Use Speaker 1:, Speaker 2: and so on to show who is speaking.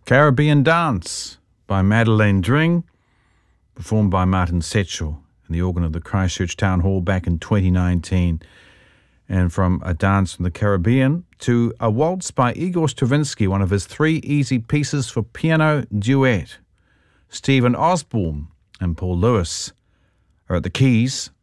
Speaker 1: Caribbean Dance by Madeleine Dring, performed by Martin Setchell and the organ of the Christchurch Town Hall back in 2019. And from a dance from the Caribbean to a waltz by Igor Stravinsky, one of his 3 easy pieces for piano duet. Stephen Osborne and Paul Lewis are at the keys,